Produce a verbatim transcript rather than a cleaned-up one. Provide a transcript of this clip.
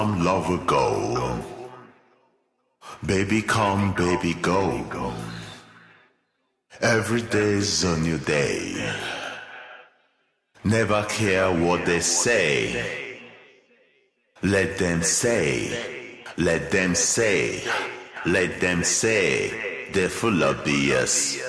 lover go. Baby come, baby go. Every day's a new day. Never care what they say. Let them say, let them say, let them say, they're full of B S.